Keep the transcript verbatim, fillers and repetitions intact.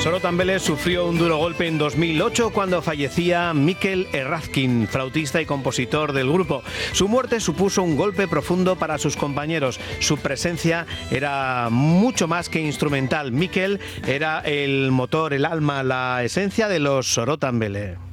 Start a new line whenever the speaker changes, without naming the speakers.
Sorotan-Belle sufrió un duro golpe en dos mil ocho cuando fallecía Mikel Errazkin, flautista y compositor del grupo. Su muerte supuso un golpe profundo para sus compañeros. Su presencia era mucho más que instrumental. Mikel era el motor, el alma, la esencia de los Sorotan-Belle.